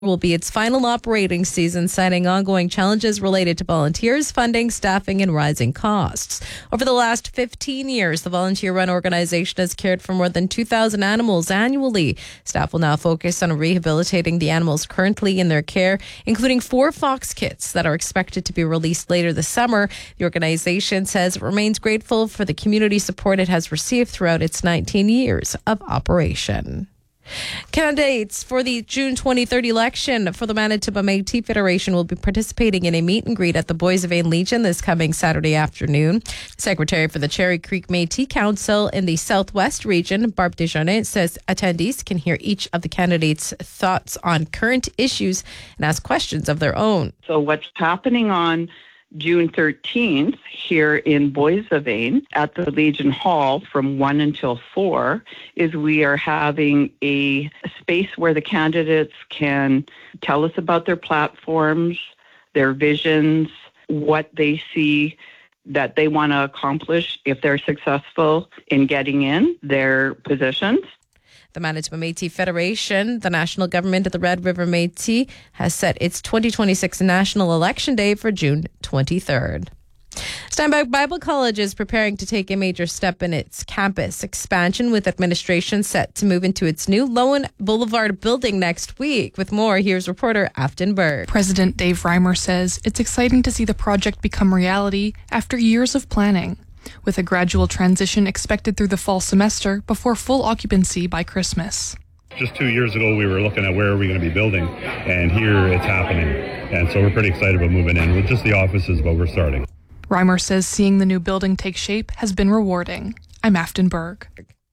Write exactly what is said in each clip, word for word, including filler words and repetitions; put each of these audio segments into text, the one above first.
will be its final operating season, citing ongoing challenges related to volunteers, funding, staffing, and rising costs. Over the last fifteen years, the volunteer-run organization has cared for more than two thousand animals annually. Staff will now focus on rehabilitating the animals currently in their care, including four fox kits that are expected to be released later this summer. The organization says it remains grateful for the community support it has received throughout its nineteen years of operation. Candidates for the June twenty third election for the Manitoba Métis Federation will be participating in a meet and greet at the Boissevain Legion this coming Saturday afternoon. Secretary for the Cherry Creek Métis Council in the Southwest region, Barb Desjardins, says attendees can hear each of the candidates' thoughts on current issues and ask questions of their own. So what's happening on June thirteenth here in Boissevain at the Legion Hall from one until four is we are having a space where the candidates can tell us about their platforms, their visions, what they see that they want to accomplish if they're successful in getting in their positions. The Manitoba Métis Federation, the national government of the Red River Métis, has set its twenty twenty-six national election day for June twenty-third. Steinbach Bible College is preparing to take a major step in its campus expansion, with administration set to move into its new Lowen Boulevard building next week. With more, here's reporter Afton Berg. President Dave Reimer says it's exciting to see the project become reality after years of planning, with a gradual transition expected through the fall semester before full occupancy by Christmas. Just two years ago, we were looking at where are we going to be building, and here it's happening. And so we're pretty excited about moving in with just the offices, but we're starting. Reimer says seeing the new building take shape has been rewarding. I'm Afton Berg.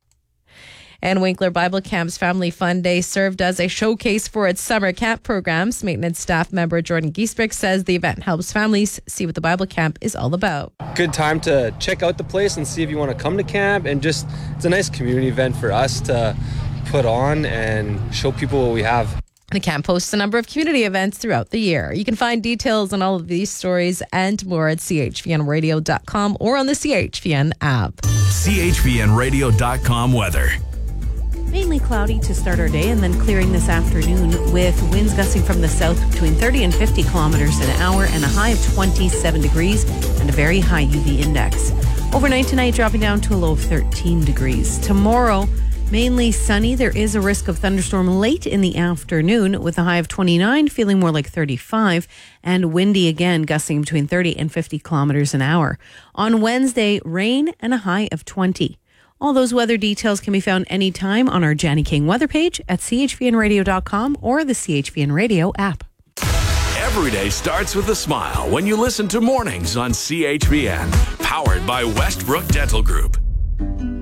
And Winkler Bible Camp's Family Fun Day served as a showcase for its summer camp programs. Maintenance staff member Jordan Giesbrick says the event helps families see what the Bible camp is all about. Good time to check out the place and see if you want to come to camp, and just it's a nice community event for us to put on and show people what we have. The camp hosts a number of community events throughout the year. You can find details on all of these stories and more at c h v n radio dot com or on the C H V N app. c h v n radio dot com weather. Mainly cloudy to start our day, and then clearing this afternoon with winds gusting from the south between thirty and fifty kilometers an hour, and a high of twenty-seven degrees and a very high U V index. Overnight tonight, dropping down to a low of thirteen degrees. Tomorrow, mainly sunny. There is a risk of thunderstorm late in the afternoon with a high of twenty-nine, feeling more like thirty-five, and windy again, gusting between thirty and fifty kilometers an hour. On Wednesday, rain and a high of twenty. All those weather details can be found anytime on our Janny King weather page at c h v n radio dot com or the C H V N Radio app. Every day starts with a smile when you listen to Mornings on C H V N, powered by Westbrook Dental Group.